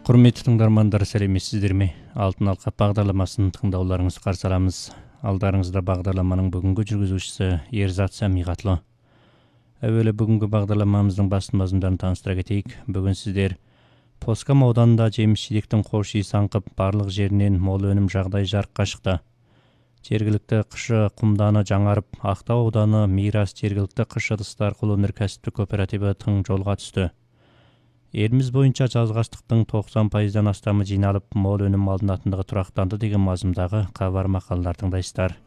Құрметті тыңдармандар, сәлеметсіздер ме? Алтын алқа бағдарламасын тыңдауларыңызды қарсы аламыз. Алдарыңызда бағдарламаның бүгінгі жүргізушісі Ерзат Самиғатлы. Әуелі бүгінгі бағдарламамыздың басты мазмұндарын таныстыра кетейік. Бүгін сіздер Поскам ауданында жеміс-жидектің хош иісі аңқып, барлық жерінен мол өнім жағдай жарыққа шықты. Жергілікті қышы құмданы жаңарып, Ақтау ауданы Мирас жергілікті қыш ыдыстар құл өнеркәсіптік кооперативі тың жолға түсті. Еліміз бойынша жазғаштықтың 90%-дан астамы жиналып, мол өнім алынатындығы тұрақтанды деген мазмұндағы хабар мақалалар тыңдайсыздар.